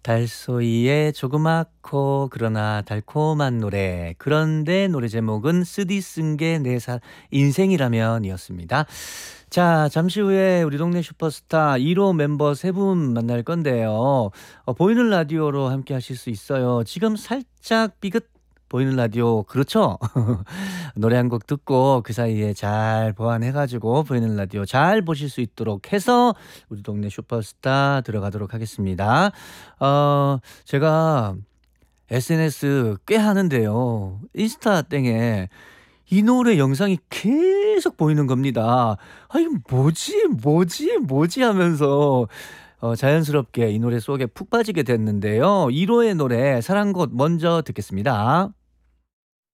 달소이의 조그맣고 그러나 달콤한 노래. 그런데 노래 제목은 쓰디 쓴 게 내 인생이라면이었습니다. 자, 잠시 후에 우리 동네 슈퍼스타 1호 멤버 세 분 만날 건데요. 보이는 라디오로 함께 하실 수 있어요. 지금 살짝 삐긋 보이는 라디오 그렇죠? 노래 한 곡 듣고 그 사이에 잘 보완해가지고 보이는 라디오 잘 보실 수 있도록 해서 우리 동네 슈퍼스타 들어가도록 하겠습니다. 제가 SNS 꽤 하는데요. 인스타 땡에 이 노래 영상이 계속 보이는 겁니다. 아, 이거 뭐지 하면서 자연스럽게 이 노래 속에 푹 빠지게 됐는데요. 1호의 노래 사랑꽃 먼저 듣겠습니다.